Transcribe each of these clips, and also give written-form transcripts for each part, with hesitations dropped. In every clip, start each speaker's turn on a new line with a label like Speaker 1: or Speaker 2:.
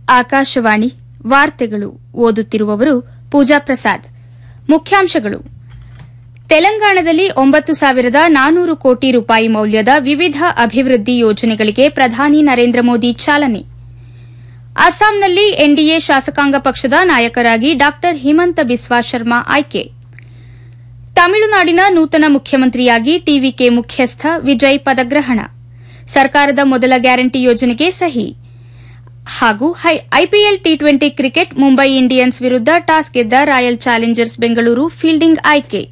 Speaker 1: ಆಕಾಶವಾಣಿ ವಾರ್ತೆಗಳು ಓದುತ್ತಿರುವವರು ಪೂಜಾ ಪ್ರಸಾದ್. ಮುಖ್ಯಾಂಶಗಳು. ತೆಲಂಗಾಣದಲ್ಲಿ 9,400 ಕೋಟಿ ರೂಪಾಯಿ ಮೌಲ್ಯದ ವಿವಿಧ ಅಭಿವೃದ್ಧಿ ಯೋಜನೆಗಳಿಗೆ ಪ್ರಧಾನಿ ನರೇಂದ್ರ ಮೋದಿ ಚಾಲನೆ. ಅಸ್ಸಾಂನಲ್ಲಿ ಎನ್ಡಿಎ ಶಾಸಕಾಂಗ ಪಕ್ಷದ ನಾಯಕರಾಗಿ ಡಾ ಹಿಮಂತ ಬಿಸ್ವಾ ಶರ್ಮಾ ಆಯ್ಕೆ. ತಮಿಳುನಾಡಿನ ನೂತನ ಮುಖ್ಯಮಂತ್ರಿಯಾಗಿ ಟಿವಿಕೆ ಮುಖ್ಯಸ್ಥ ವಿಜಯ್ ಪದಗ್ರಹಣ. ಸರ್ಕಾರದ ಮೊದಲ ಗ್ಯಾರಂಟಿ ಯೋಜನೆಗೆ ಸಹಿ. ಹಾಗೂ IPL T20 cricket Mumbai Indians ವಿರುದ್ಧ ಟಾಸ್ ಗೆದ್ದ ರಾಯಲ್ ಚಾಲೆಂಜರ್ಸ್ ಬೆಂಗಳೂರು ಫೀಲ್ಡಿಂಗ್ ಆಯ್ಕೆ.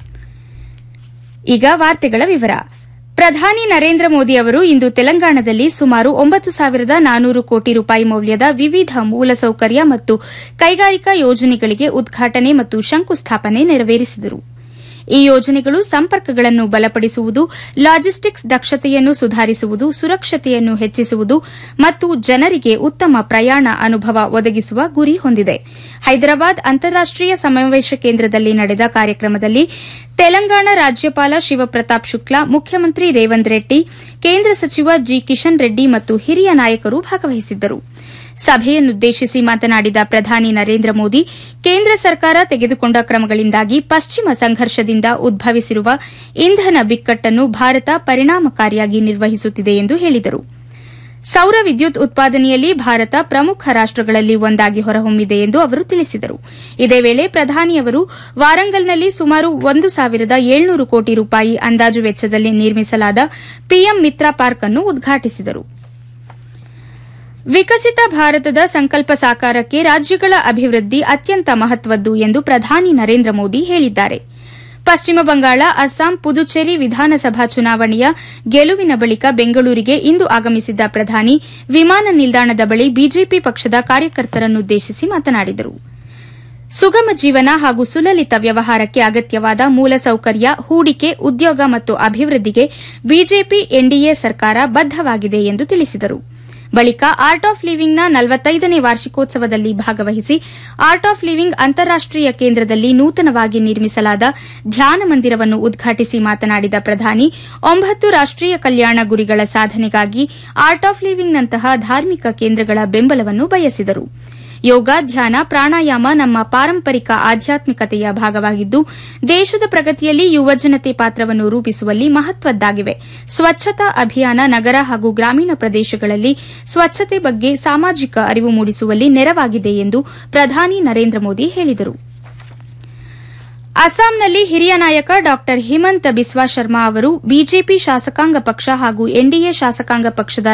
Speaker 1: ಈಗ ವಾರ್ತೆಗಳ ವಿವರ. ಪ್ರಧಾನಿ ನರೇಂದ್ರ ಮೋದಿ ಅವರು ಇಂದು ತೆಲಂಗಾಣದಲ್ಲಿ ಸುಮಾರು 9,400 ಕೋಟಿ ರೂಪಾಯಿ ಮೌಲ್ಯದ ವಿವಿಧ ಮೂಲಸೌಕರ್ಯ ಮತ್ತು ಕೈಗಾರಿಕಾ ಯೋಜನೆಗಳಿಗೆ ಉದ್ಘಾಟನೆ ಮತ್ತು ಶಂಕುಸ್ಥಾಪನೆ ನೆರವೇರಿಸಿದರು. ಈ ಯೋಜನೆಗಳು ಸಂಪರ್ಕಗಳನ್ನು ಬಲಪಡಿಸುವುದು, ಲಾಜಿಸ್ಟಿಕ್ಸ್ ದಕ್ಷತೆಯನ್ನು ಸುಧಾರಿಸುವುದು, ಸುರಕ್ಷತೆಯನ್ನು ಹೆಚ್ಚಿಸುವುದು ಮತ್ತು ಜನರಿಗೆ ಉತ್ತಮ ಪ್ರಯಾಣ ಅನುಭವ ಒದಗಿಸುವ ಗುರಿ ಹೊಂದಿದೆ. ಹೈದರಾಬಾದ್ ಅಂತಾರಾಷ್ಟೀಯ ಸಮಾವೇಶ ಕೇಂದ್ರದಲ್ಲಿ ನಡೆದ ಕಾರ್ಯಕ್ರಮದಲ್ಲಿ ತೆಲಂಗಾಣ ರಾಜ್ಯಪಾಲ ಶಿವಪ್ರತಾಪ್ ಶುಕ್ಲಾ, ಮುಖ್ಯಮಂತ್ರಿ ರೇವಂತ್ ರೆಡ್ಡಿ, ಕೇಂದ್ರ ಸಚಿವ ಜಿ ಕಿಶನ್ ರೆಡ್ಡಿ ಮತ್ತು ಹಿರಿಯ ನಾಯಕರು ಭಾಗವಹಿಸಿದ್ದರು. ಸಭೆಯನ್ನುದ್ದೇಶಿಸಿ ಮಾತನಾಡಿದ ಪ್ರಧಾನಿ ನರೇಂದ್ರ ಮೋದಿ, ಕೇಂದ್ರ ಸರ್ಕಾರ ತೆಗೆದುಕೊಂಡ ಕ್ರಮಗಳಿಂದಾಗಿ ಪಶ್ಚಿಮ ಸಂಘರ್ಷದಿಂದ ಉದ್ಭವಿಸಿರುವ ಇಂಧನ ಬಿಕ್ಕಟ್ಟನ್ನು ಭಾರತ ಪರಿಣಾಮಕಾರಿಯಾಗಿ ನಿರ್ವಹಿಸುತ್ತಿದೆ ಎಂದು ಹೇಳಿದರು. ಸೌರ ವಿದ್ಯುತ್ ಉತ್ಪಾದನೆಯಲ್ಲಿ ಭಾರತ ಪ್ರಮುಖ ರಾಷ್ಟಗಳಲ್ಲಿ ಒಂದಾಗಿ ಹೊರಹೊಮ್ಮಿದೆ ಎಂದು ಅವರು ತಿಳಿಸಿದರು. ಇದೇ ವೇಳೆ ಪ್ರಧಾನಿಯವರು ವಾರಂಗಲ್ನಲ್ಲಿ ಸುಮಾರು 1,700 ಕೋಟಿ ರೂಪಾಯಿ ಅಂದಾಜು ವೆಚ್ಚದಲ್ಲಿ ನಿರ್ಮಿಸಲಾದ ಪಿಎಂ ಮಿತ್ರ ಪಾರ್ಕ್ ಅನ್ನು ಉದ್ಘಾಟಿಸಿದರು. ವಿಕಸಿತ ಭಾರತದ ಸಂಕಲ್ಪ ಸಾಕಾರಕ್ಕೆ ರಾಜ್ಯಗಳ ಅಭಿವೃದ್ಧಿ ಅತ್ಯಂತ ಮಹತ್ವದ್ದು ಎಂದು ಪ್ರಧಾನಿ ನರೇಂದ್ರ ಮೋದಿ ಹೇಳಿದ್ದಾರೆ. ಪಶ್ಚಿಮ ಬಂಗಾಳ, ಅಸ್ಸಾಂ, ಪುದುಚೇರಿ ವಿಧಾನಸಭಾ ಚುನಾವಣೆಯ ಗೆಲುವಿನ ಬಳಿಕ ಬೆಂಗಳೂರಿಗೆ ಇಂದು ಆಗಮಿಸಿದ್ದ ಪ್ರಧಾನಿ ವಿಮಾನ ನಿಲ್ದಾಣದ ಬಳಿ ಬಿಜೆಪಿ ಪಕ್ಷದ ಕಾರ್ಯಕರ್ತರನ್ನುದ್ದೇಶಿಸಿ ಮಾತನಾಡಿದರು. ಸುಗಮ ಜೀವನ ಹಾಗೂ ಸುಲಲಿತ ವ್ಯವಹಾರಕ್ಕೆ ಅಗತ್ಯವಾದ ಮೂಲಸೌಕರ್ಯ, ಹೂಡಿಕೆ, ಉದ್ಯೋಗ ಮತ್ತು ಅಭಿವೃದ್ಧಿಗೆ ಬಿಜೆಪಿ ಎನ್ಡಿಎ ಸರ್ಕಾರ ಬದ್ದವಾಗಿದೆ ಎಂದು ತಿಳಿಸಿದರು. ಬಳಿಕ ಆರ್ಟ್ ಆಫ್ ಲಿವಿಂಗ್ನ 45ನೇ ವಾರ್ಷಿಕೋತ್ಸವದಲ್ಲಿ ಭಾಗವಹಿಸಿ ಆರ್ಟ್ ಆಫ್ ಲಿವಿಂಗ್ ಅಂತಾರಾಷ್ಟೀಯ ಕೇಂದ್ರದಲ್ಲಿ ನೂತನವಾಗಿ ನಿರ್ಮಿಸಲಾದ ಧ್ಯಾನ ಮಂದಿರವನ್ನು ಉದ್ಘಾಟಿಸಿ ಮಾತನಾಡಿದ ಪ್ರಧಾನಿ, 9 ರಾಷ್ಟೀಯ ಕಲ್ಯಾಣ ಗುರಿಗಳ ಸಾಧನೆಗಾಗಿ ಆರ್ಟ್ ಆಫ್ ಲಿವಿಂಗ್ನಂತಹ ಧಾರ್ಮಿಕ ಕೇಂದ್ರಗಳ ಬೆಂಬಲವನ್ನು ಬಯಸಿದರು. ಯೋಗ, ಧ್ಯಾನ, ಪ್ರಾಣಾಯಾಮ ನಮ್ಮ ಪಾರಂಪರಿಕ ಆಧ್ಯಾತ್ಮಿಕತೆಯ ಭಾಗವಾಗಿದ್ದು ದೇಶದ ಪ್ರಗತಿಯಲ್ಲಿ ಯುವಜನತೆ ಪಾತ್ರವನ್ನು ರೂಪಿಸುವಲ್ಲಿ ಮಹತ್ವದ್ದಾಗಿವೆ. ಸ್ವಚ್ಛತಾ ಅಭಿಯಾನ ನಗರ ಹಾಗೂ ಗ್ರಾಮೀಣ ಪ್ರದೇಶಗಳಲ್ಲಿ ಸ್ವಚ್ಛತೆ ಬಗ್ಗೆ ಸಾಮಾಜಿಕ ಅರಿವು ಮೂಡಿಸುವಲ್ಲಿ ನೆರವಾಗಿದೆ ಎಂದು ಪ್ರಧಾನಿ ನರೇಂದ್ರ ಮೋದಿ ಹೇಳಿದರು. ಅಸ್ಸಾಂನಲ್ಲಿ ಹಿರಿಯ ನಾಯಕ ಡಾ ಹಿಮಂತ ಬಿಸ್ವಾ ಶರ್ಮಾ ಅವರು ಬಿಜೆಪಿ ಶಾಸಕಾಂಗ ಪಕ್ಷ ಹಾಗೂ ಎನ್ಡಿಎ ಶಾಸಕಾಂಗ ಪಕ್ಷದ